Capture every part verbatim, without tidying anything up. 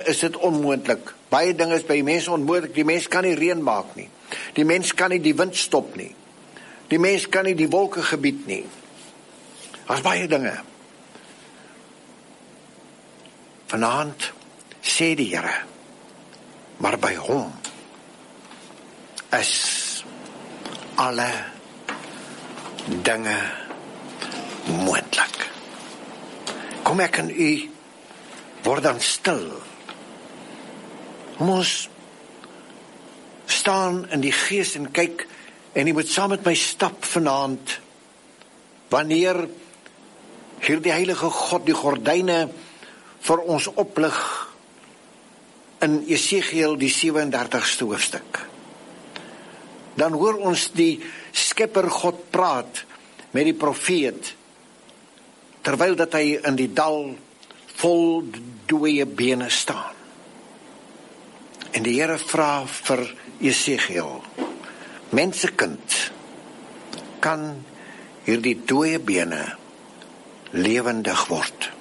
is dit onmoontlik. Baie dinge is by mense onmoontlik. Die mens kan nie reën maak nie. Die mens kan nie die wind stop nie. Die mens kan nie die wolke gebied nie. Daar's baie dinge. Vanaand sê die Here, maar by hom is alle dinge moontlik. Kom ek en u word dan stil. Kom ons staan in die gees en kyk, en u moet saam met my stap vanaand, wanneer hierdie heilige God die gordyne vir ons oplig in Jesegiel die sewe en dertigste hoofstuk. Dan hoor ons die Skepper God praat met die profeet, terwyl dat hy in die dal vol dooie bene staan. En die Here vra vir Jesegiel, mensekind, kan hierdie dooie bene lewendig word?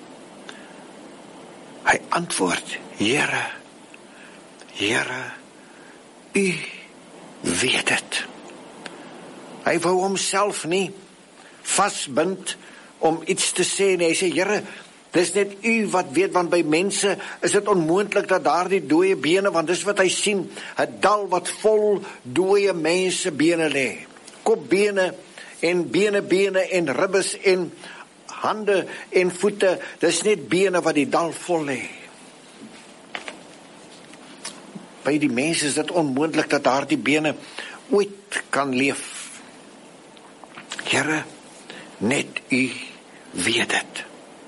Hy antwoord, Here, Here, u weet het. Hy wou homself nie vasbind om iets te sê, en hy sê, Here, dis net u wat weet, want by mense is dit onmoontlik dat daar die dooie bene, want dis wat hy sien, 'n dal wat vol dooie mense bene lê. Kopbene en bene, bene en ribbes en hande en voete, dis net bene wat die dal vol lê. By die mense is dit onmoontlik dat daar die bene ooit kan leef. Here, net u weet het.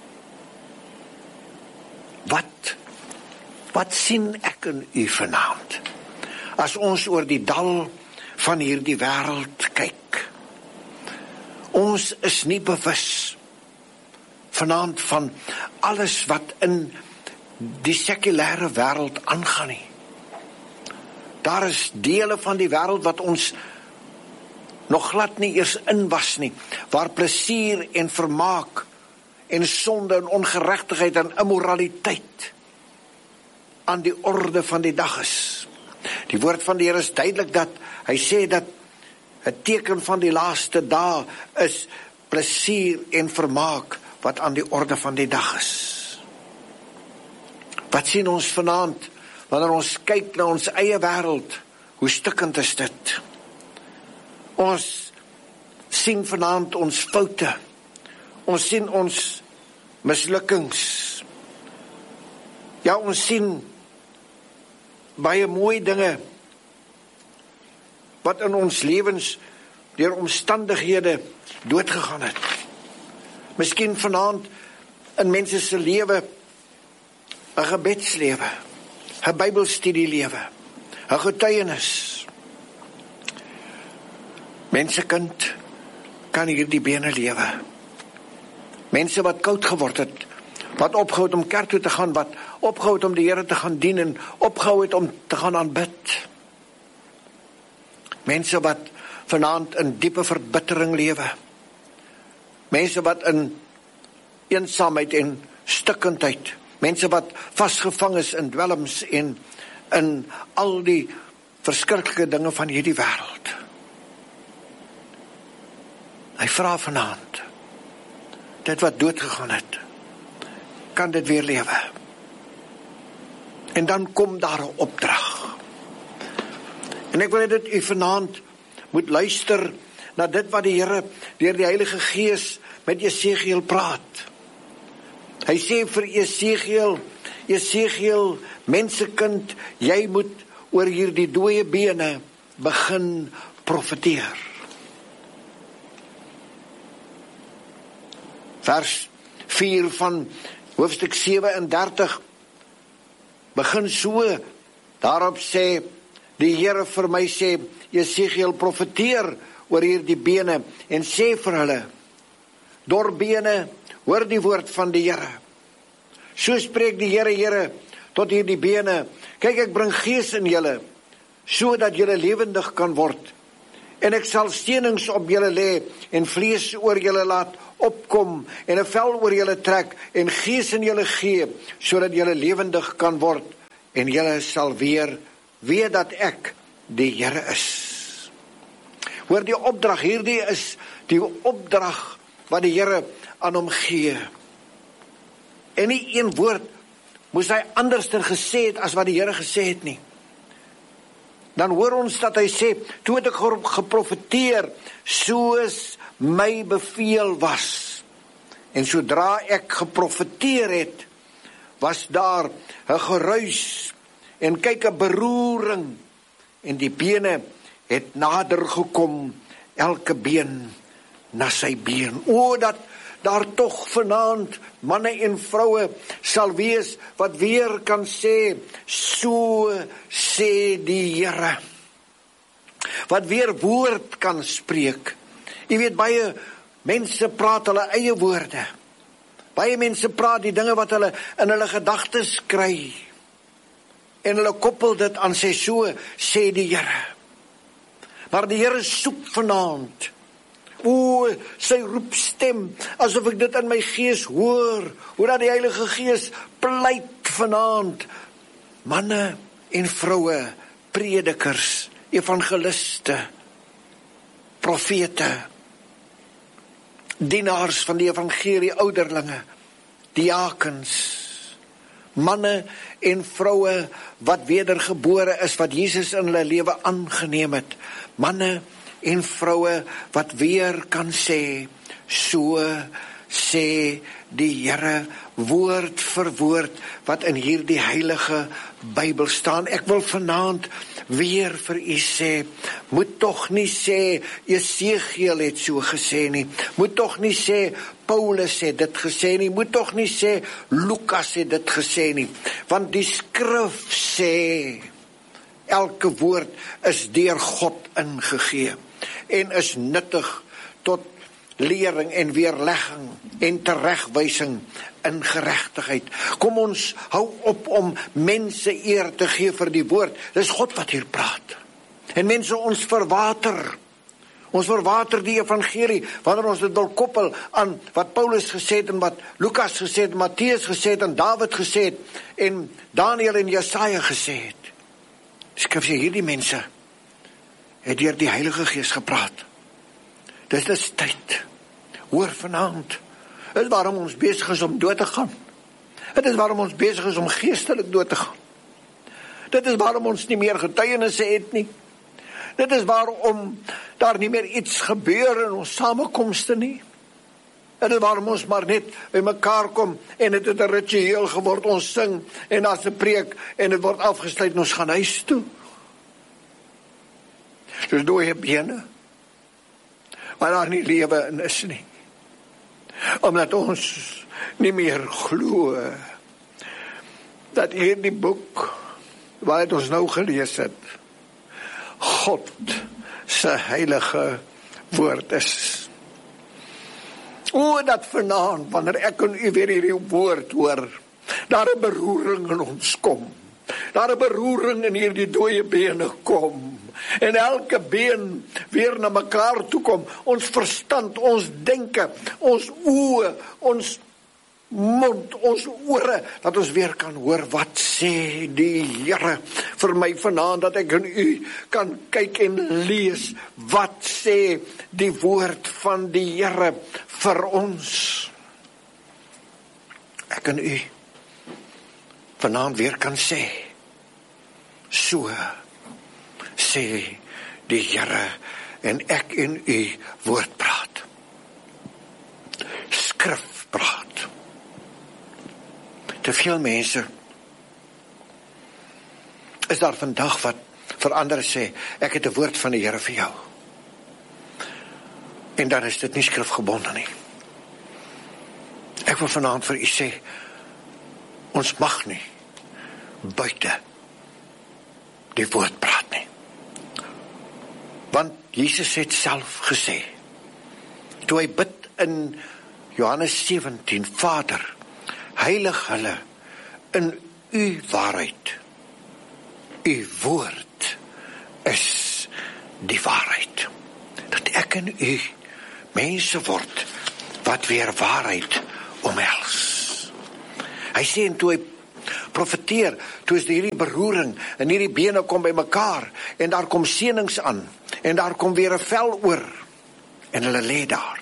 Wat, wat sien ek in u vanaand? As ons oor die dal van hierdie wêreld kyk. Ons is nie bewus vanaand van alles wat in die sekulêre wêreld aangaan nie. Daar is dele van die wêreld wat ons nog glad nie eers in was nie, waar plesier en vermaak en sonde en ongeregtigheid en immoraliteit aan die orde van die dag is. Die woord van die Here is duidelik dat hy sê dat 'n teken van die laaste dae is plesier en vermaak wat aan die orde van die dag is. Wat sien ons vanaand wanneer ons kyk na ons eie wêreld? Hoe stikkend is dit? Ons sien vanaand ons foute. Ons sien ons mislukkings. Ja, ons sien baie mooi dinge wat in ons lewens deur omstandighede doodgegaan het. Miskien vanaand in mense se lewe 'n gebedslewe, 'n Bybelstudielewe, 'n getuienis. Mensekind, kan hierdie bene lewe. Mense wat koud geword het, wat opgehou het om kerk toe te gaan, wat opgehou het om die Here te gaan dien en opgehou het om te gaan aanbid. Mense wat vanaand in diepe verbittering lewe. Mense wat in eensaamheid en stikkendheid, mense wat vasgevang is in dwelms en in al die verskriklike dinge van hierdie wêreld. Hy vra vanaand, dit wat dood gegaan het, kan dit weer lewe? En dan kom daar 'n opdrag. En ek wil dit u vanaand moet luister na dit wat die Here deur die Heilige Gees met Jesegiel praat. Hy sê vir Jesegiel, Jesegiel, mensekind, jy moet oor hierdie dooie bene begin profeteer. Vers vier van hoofstuk sewe en dertig begin so. Daarop sê die Here vir my, sê Jesegiel, profeteer oor hierdie bene en sê vir hulle, dorbene, hoor die woord van die Here. So spreek die Here, Here, tot hierdie bene, kyk, ek bring gees in julle, so dat julle lewendig kan word. En ek sal stenings op julle lê en vlees oor julle laat opkom en 'n vel oor julle trek en gees in julle gee, sodat julle lewendig kan word. en julle sal weer weet dat ek die Here is. Hoor, die opdrag hierdie is die opdrag wat die Here aan hom gee. En nie een woord moes hy anderster gesê het as wat die Here gesê het nie. Dan hoor ons dat hy sê, toe het ek geprofeteer, soos my beveel was. En sodra ek geprofeteer het, was daar 'n geruis, en kyk 'n beroering, en die bene het nader gekom, elke been na sy been. O, dat daar tog vanaand manne en vroue sal wees wat weer kan sê, so sê die Here. Wat weer woord kan spreek. Jy weet, baie mense praat hulle eie woorde. Baie mense praat die dinge wat hulle in hulle gedagtes kry. En hulle koppel dit aan sê, so sê die Here. Maar die Here soek vanaand. O, sy roepstem, asof ek dit in my gees hoor, hoe dat die Heilige Gees pleit vanaand, manne en vroue, predikers, evangeliste, profete, dienaars van die evangelie, ouderlinge, diakens, manne en vroue wat wedergebore is, wat Jesus in hulle lewe aangeneem het, manne en vroue wat weer kan sê, so sê die Here, woord vir woord, wat in hierdie heilige Bybel staan. Ek wil vanaand weer vir u sê, moet tog nie sê, Jesegiel het so gesê nie, moet tog nie sê, Paulus het dit gesê nie, moet tog nie sê, Lukas het dit gesê nie, want die skrif sê, elke woord is deur God ingegee, en is nuttig tot lering en weerlegging en teregwysing in geregtigheid. Kom ons hou op om mense eer te gee vir die woord. Dis God wat hier praat. En mense, ons verwater. Ons verwater die evangelie, wanneer ons dit wil koppel aan wat Paulus gesê het, en wat Lukas gesê het, Matteus gesê het, en Dawid gesê het, en Daniel en Jesaja gesê het. Skrif sê, hierdie mense het deur die Heilige Gees gepraat. Dis dis tyd. Hoor vanaand. Dit is waarom ons besig is om dood te gaan. Dit is waarom ons besig is om geestelik dood te gaan. Dit is waarom ons nie meer getuienisse het nie. Dit is waarom daar nie meer iets gebeur in ons samekomste nie. Dit is waarom ons maar net by mekaar kom en dit het 'n ritueel geword. Ons sing en daar's 'n preek en dit word afgesluit en ons gaan huis toe. Dus dooie bene, maar daar nie lewe in is nie. Omdat ons nie meer glo dat hierdie boek wat ons nou gelees het, God se heilige woord is. O, dat vanaand, wanneer ek en u weer hierdie woord hoor, daar 'n beroering in ons kom. Daar 'n beroering in hierdie dooie bene kom. En elke been weer na mekaar toe kom. Ons verstand, ons denke, ons oë, ons mond, ons ore, dat ons weer kan hoor wat sê die Here vir my vanaand, dat ek en u kan kyk en lees wat sê die woord van die Here vir ons. Ek en u vanaand weer kan sê, so sê die Here, en ek en u woord praat. Skrif praat. Te veel mense is daar vandag wat vir ander sê, ek het 'n woord van die Here vir jou. En dan is dit nie skrifgebonde nie. Ek wil vanaand vir u sê, ons mag nie buite die woord praat nie. Want Jesus het self gesê, toe hy bid in Johannes sewentien, Vader, heilig hulle in u waarheid. U woord is die waarheid. Dat ek en u mense word wat weer waarheid omhels. Hy sê, en toe hy profeteer, toe is hierdie beroering, en hierdie bene kom by mekaar, en daar kom senings aan, en daar kom weer 'n vel oor, en hulle lê daar.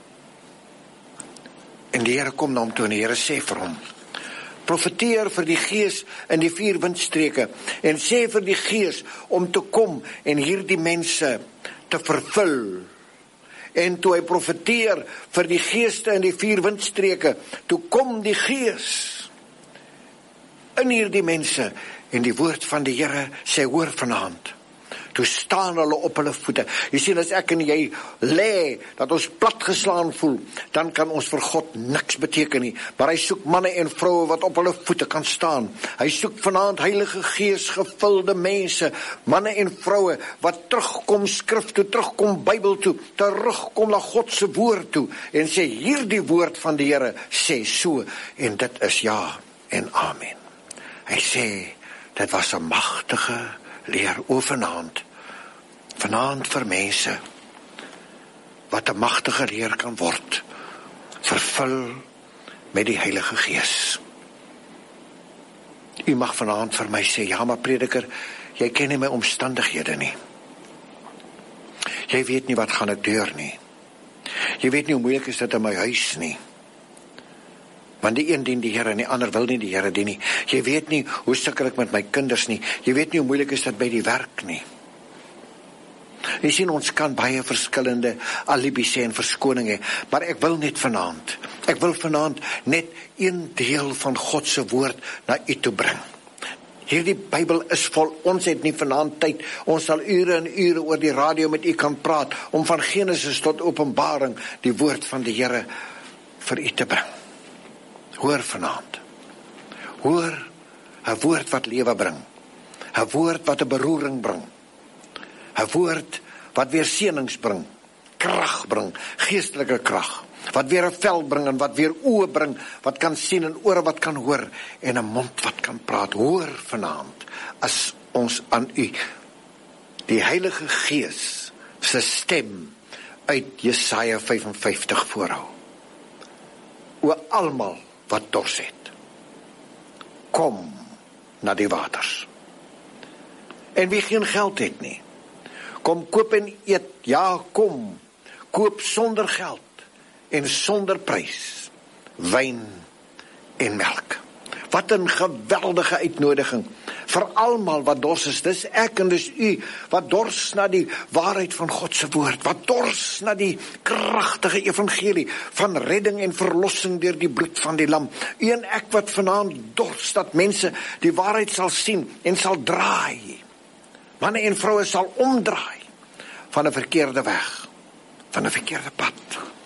En die Here kom na hom toe, en die Here sê vir hom, profeteer vir die Gees in die vier windstreke, en sê vir die Gees om te kom, en hierdie mense te vervul. En toe hy profeteer vir die geeste in die vier windstreke, toe kom die Gees in hierdie mense, en die woord van die Here sê, hoor vanaand, toe staan hulle op hulle voete. Jy sien, as ek en jy lê, dat ons platgeslaan voel, dan kan ons vir God niks beteken nie, maar hy soek manne en vroue wat op hulle voete kan staan. Hy soek vanaand Heilige Gees gevulde mense, manne en vroue, wat terugkom skrif toe, terugkom Bybel toe, terugkom na God se woord toe, en sê, hierdie woord van die Here sê so, en dit is ja en amen. Hy sê, dit was 'n magtige leer oor vanaand, vanaand vir mense, wat 'n magtige leer kan word, vervul met die Heilige Gees. U mag vanaand vir my sê, ja maar prediker, jy ken nie my omstandighede nie. Jy weet nie wat gaan ek deur nie. Jy weet nie hoe moeilik is dit in my huis nie. Want die een dien die Here en die ander wil nie die Here dien nie. Jy weet nie hoe sukkel ek met my kinders nie. Jy weet nie hoe moeilik is dit by die werk nie. Jy sien, ons kan baie verskillende alibis en verskoning hê, maar ek wil net vanaand, ek wil vanaand net een deel van God se woord na u toe bring. Hierdie Bybel is vol, ons het nie vanaand tyd, ons sal ure en ure oor die radio met u kan praat, om van Genesis tot Openbaring die woord van die Here vir u te bring. Hoor vanaand, hoor 'n woord wat lewe bring, 'n woord wat 'n beroering bring, 'n woord wat weer senings bring, krag bring, geestelike krag, wat weer 'n vel bring en wat weer oë bring, wat kan sien en ore wat kan hoor, en 'n mond wat kan praat. Hoor vanaand, as ons aan u die Heilige Gees se stem uit Jesaja vyf en vyftig voorhou. O almal wat dors het, kom na die waters. En wie geen geld het nie, kom koop en eet. Ja, kom, koop sonder geld en sonder prys, wyn en melk. Wat 'n geweldige uitnodiging vir almal wat dors is. Dis ek en dis u wat dors na die waarheid van God se woord, wat dors na die kragtige evangelie van redding en verlossing deur die bloed van die lam. U en ek wat vanaand dors dat mense die waarheid sal sien en sal draai. Manne en vroue sal omdraai van 'n verkeerde weg, van 'n verkeerde pad.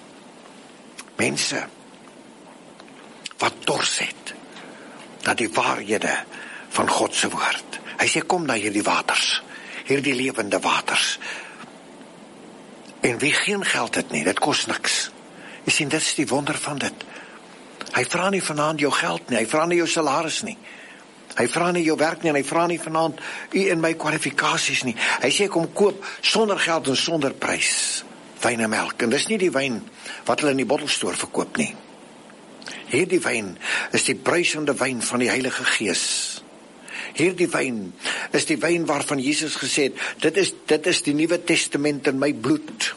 Mense wat dors het na die waarhede van God se woord. Hy sê, kom na hierdie waters, hierdie lewende waters. En wie geen geld het nie, dit kos niks. Jy sien, dit is die wonder van dit. Hy vra nie vanaand jou geld nie, hy vra nie jou salaris nie. Hy vra nie jou werk nie, en hy vra nie vanaand u en my kwalifikasies nie. Hy sê, kom koop sonder geld en sonder prys, wyn en melk. En dis nie die wyn wat hulle in die bottelstoor verkoop nie. Hierdie wyn is die bruisende wyn van die Heilige Gees. Hierdie wyn is die wyn waarvan Jesus gesê het, dit is, dit is die Nuwe Testament in my bloed.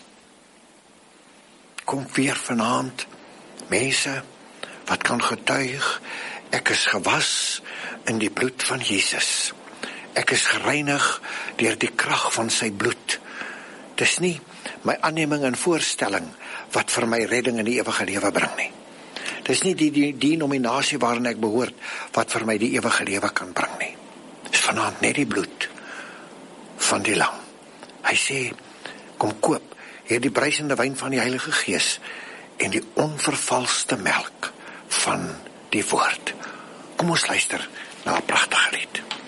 Kom weer vanaand, mense wat kan getuig, ek is gewas in die bloed van Jesus. Ek is gereinig deur die krag van sy bloed. Dis nie my aanneming en voorstelling wat vir my redding in die ewige lewe bring nie. Dis nie die, die, die denominasie waarin ek behoort wat vir my die ewige lewe kan bring nie. Dis vanaand net die bloed van die lam. Hy sê, kom koop hierdie bruisende wyn van die Heilige Gees en die onvervalste melk van die woord. Kom ons luister na 'n pragtige lied.